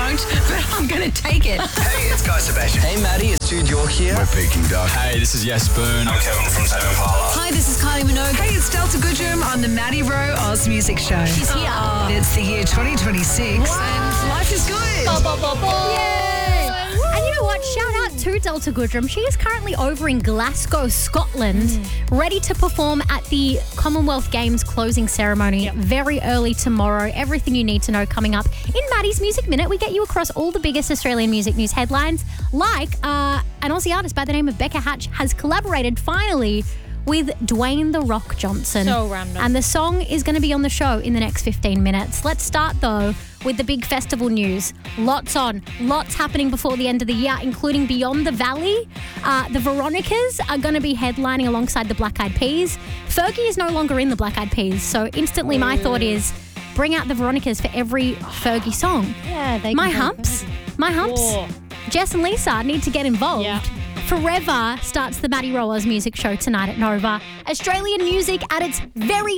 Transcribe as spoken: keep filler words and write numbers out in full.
don't, but I'm going to take it. Hey, it's Guy Sebastian. Hey, Maddie, it's Jude York here. We're Peking Duck. Hey, this is Yes Boone. I'm Kevin from Tame Impala. Hi, this is Kylie Minogue. Hey, it's Delta Goodrum on the Maddie Rowe Oz Music Show. She's here. Oh, it's the year twenty twenty-six and life is good. Bo, bo, bo, bo. Yay! And you know what? Shout out to Delta Goodrum. She is currently over in Glasgow, Scotland, mm. ready to perform at the Commonwealth Games closing ceremony yep. very early tomorrow. Everything you need to know coming up. In Maddie's Music Minute, we get you across all the biggest Australian music news headlines, like uh, an Aussie artist by the name of Becca Hatch has collaborated finally with Dwayne The Rock Johnson. So random. And the song is going to be on the show in the next fifteen minutes. Let's start, though, with the big festival news. Lots on. Lots happening before the end of the year, including Beyond the Valley. Uh, the Veronicas are going to be headlining alongside the Black Eyed Peas. Fergie is no longer in the Black Eyed Peas, so instantly my Ooh. thought is bring out the Veronicas for every Fergie song. Yeah, they My can humps. My humps. Whoa. Jess and Lisa need to get involved. Yeah. Forever starts the Maddie Rowe Oz Music Show tonight at Nova. Australian music at its very